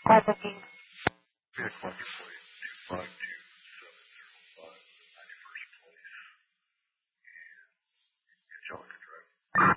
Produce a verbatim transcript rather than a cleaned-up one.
Quality. Yeah, quality for you. Two five two.